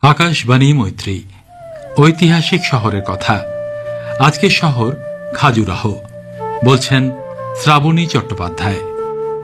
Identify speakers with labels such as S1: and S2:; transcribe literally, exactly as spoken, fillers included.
S1: আকাশবাণী মৈত্রী ঐতিহাসিক শহরের কথা। আজকের শহর খাজুরাহো। বলছেন শ্রাবণী চট্টোপাধ্যায়।